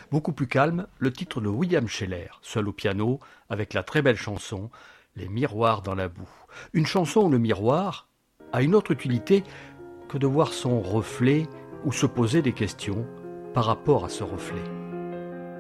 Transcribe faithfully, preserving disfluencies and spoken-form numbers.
Beaucoup plus calme, le titre de William Scheller, seul au piano, avec la très belle chanson « Les miroirs dans la boue ». Une chanson où le miroir a une autre utilité que de voir son reflet ou se poser des questions par rapport à ce reflet.